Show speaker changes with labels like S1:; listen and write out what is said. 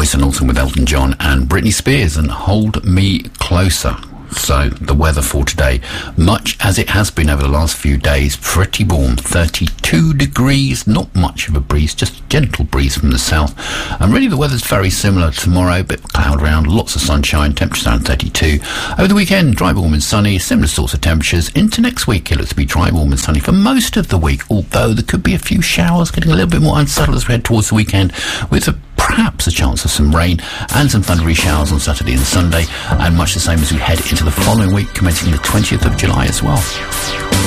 S1: Voice and Autumn with Elton John and Britney Spears and Hold Me Closer. So the weather for today, much as it has been over the last few days, pretty warm, 32 degrees, not much of a breeze, just a gentle breeze from the south. And really the weather's very similar tomorrow, a bit of cloud around, lots of sunshine, temperatures around 32. Over the weekend, dry, warm and sunny, similar sorts of temperatures. Into next week, it looks to be dry, warm and sunny for most of the week, although there could be a few showers, getting a little bit more unsettled as we head towards the weekend, with perhaps a chance of some rain and some thundery showers on Saturday and Sunday, and much the same as we head into the following week, commencing the 20th of July as well.